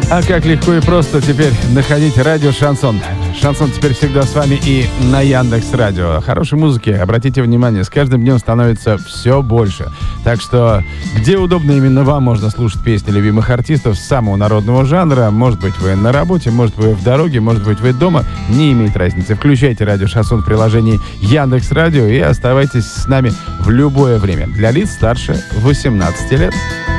А как легко и просто теперь находить радио «Шансон». «Шансон» теперь всегда с вами и на Яндекс.Радио. Хорошей музыки, обратите внимание, с каждым днем становится все больше. Так что, где удобно именно вам, можно слушать песни любимых артистов самого народного жанра. Может быть, вы на работе, может, вы в дороге, может быть, вы дома. Не имеет разницы. Включайте радио «Шансон» в приложении Яндекс.Радио и оставайтесь с нами в любое время. Для лиц старше 18 лет.